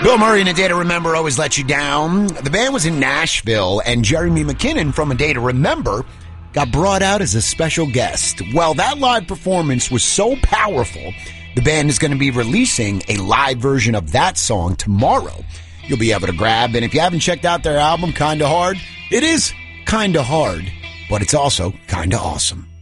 Bill Murray and A Day to Remember always let you down. The band was in Nashville, and Jeremy McKinnon from A Day to Remember got brought out as a special guest. Well, that live performance was so powerful, the band is going to be releasing a live version of that song tomorrow. You'll be able to grab, and if you haven't checked out their album, Kinda Hard, it is kinda hard, but it's also kinda awesome.